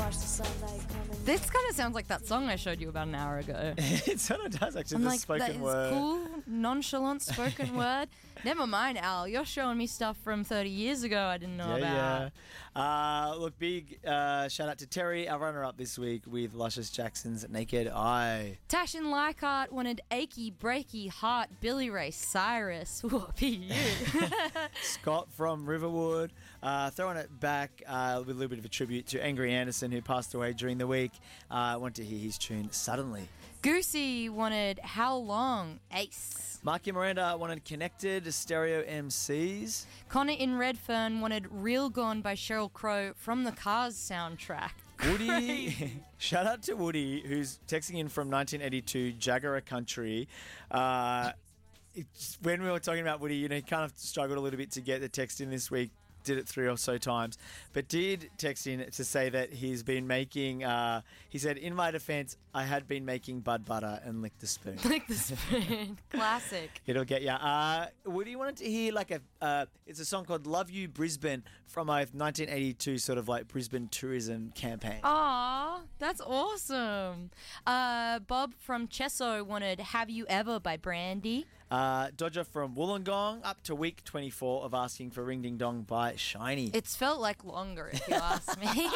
This kind of sounds like that song I showed you about an hour ago. It sort of does, actually. I'm The like, spoken that is word. cool, nonchalant spoken word. Never mind, Al. You're showing me stuff from 30 years ago I didn't know about. Yeah. Look, big shout out to Terry, our runner-up this week with Luscious Jackson's Naked Eye. Tash and Leichhardt wanted Achy, Breaky, Heart, Billy Ray Cyrus. Whoopee you. Scott from Riverwood, throwing it back with a little bit of a tribute to Angry Anderson, who passed away during the week. I want to hear his tune Suddenly. Goosey wanted How Long, Ace. Marky Miranda wanted Connected, Stereo MCs. Connor in Redfern wanted Real Gone by Sheryl Crow from the Cars soundtrack. Woody, shout out to Woody, who's texting in from 1982 Jaguar Country. When we were talking about Woody, he kind of struggled a little bit to get the text in this week. Did it 3 or so times, but did text in to say that he's been making, he said, in my defense, I had been making Bud Butter and Lick the Spoon. Lick the Spoon. Classic. It'll get ya. Woody wanted to hear it's a song called Love You Brisbane from a 1982 sort of like Brisbane tourism campaign. Aw, that's awesome. Bob from Chesso wanted Have You Ever by Brandy. Dodger from Wollongong up to week 24 of asking for Ring Ding Dong by Shiny. It's felt like longer, if you ask me.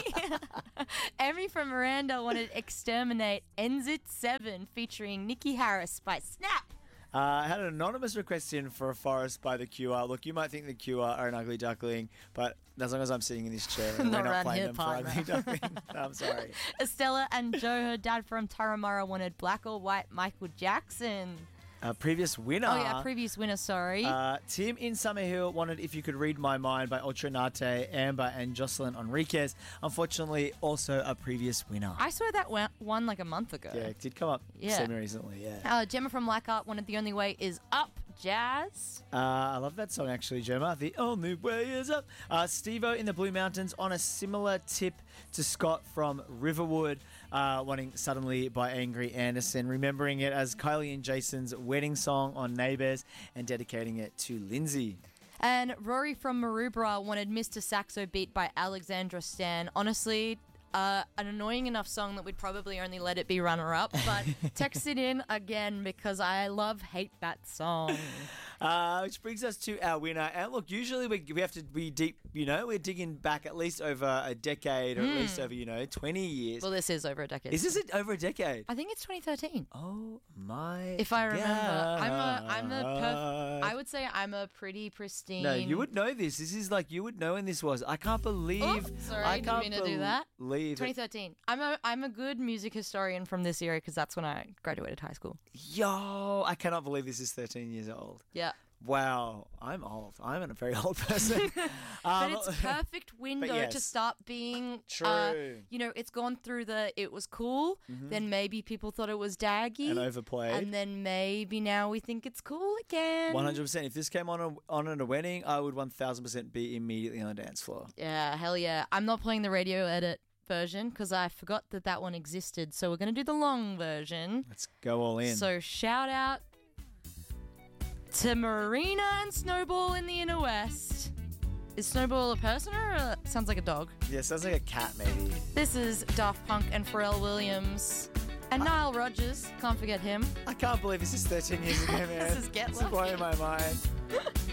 Emmy from Miranda wanted Exterminate NZIT 7 featuring Nikki Harris by Snap. I had an anonymous request in for a Forest by the QR. Look, you might think the QR are an ugly duckling, but as long as I'm sitting in this chair, we're not playing them for ugly duckling. No, I'm sorry. Estella and Joe, her dad from Turramurra, wanted Black or White Michael Jackson. Previous winner. Oh, yeah, previous winner, sorry. Tim in Summerhill wanted If You Could Read My Mind by Ultranate, Amber and Jocelyn Enriquez. Unfortunately, also a previous winner. I saw that won like a month ago. Yeah, it did come up semi-recently, yeah. Gemma from Leichhardt wanted The Only Way Is Up, Jazz. I love that song, actually, Gemma. The Only Way Is Up. Steve-O in the Blue Mountains on a similar tip to Scott from Riverwood, wanting Suddenly by Angry Anderson, remembering it as Kylie and Jason's wedding song on Neighbours and dedicating it to Lindsay. And Rory from Maroubra wanted Mr. Saxo Beat by Alexandra Stan. Honestly, an annoying enough song that we'd probably only let it be runner-up, but text it in again because I hate that song. Which brings us to our winner. And look, usually we have to be deep, we're digging back at least over a decade or at least over, 20 years. Well, this is over a decade. Is this over a decade? I think it's 2013. Oh my If I remember. God. I would say I'm a pretty pristine. No, you would know this. This is like, you would know when this was. I can't believe. Sorry, didn't mean to do that. 2013. I'm a good music historian from this era because that's when I graduated high school. Yo, I cannot believe this is 13 years old. Yeah. Wow, I'm old. I'm a very old person. But it's perfect window to start being true. It's gone through it was cool, then maybe people thought it was daggy and overplayed, and then maybe now we think it's cool again. 100%. If this came on at a wedding, I would 1000% be immediately on the dance floor. Yeah, hell yeah. I'm not playing the radio edit version because I forgot that one existed, so we're going to do the long version. Let's go all in. So shout out to Marina and Snowball in the Inner West. Is Snowball a person or sounds like a dog? Yeah, sounds like a cat maybe. This is Daft Punk and Pharrell Williams. And Nile Rodgers, can't forget him. I can't believe this is 13 years ago, man. This is Get Lucky. It's blowing my mind.